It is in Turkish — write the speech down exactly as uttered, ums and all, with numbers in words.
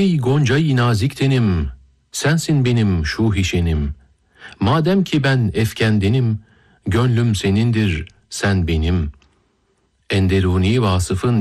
Ey gonca-i nazik tenim, sensin benim şu hişenim. Madem ki ben efkendenim, gönlüm senindir, sen benim. Enderuni vasıfın